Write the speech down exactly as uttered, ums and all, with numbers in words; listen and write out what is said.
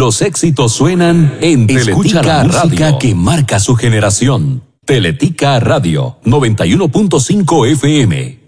Los éxitos suenan en Teletica la música que marca su generación. Teletica Radio noventa y uno punto cinco F M.